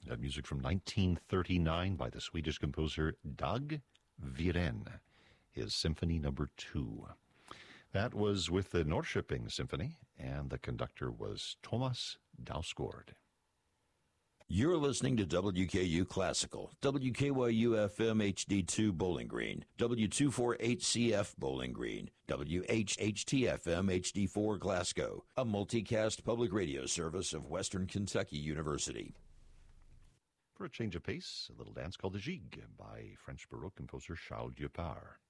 music from 1939 by the Swedish composer Dag Viren, his Symphony Number 2. That was with the Norrköping Symphony, and the conductor was Thomas Dausgaard. You're listening to WKU Classical, WKYU-FM HD2 Bowling Green, W248CF Bowling Green, WHHT-FM HD4 Glasgow, a multicast public radio service of Western Kentucky University. For a change of pace, a little dance called the Gigue by French Baroque composer Charles Dupart.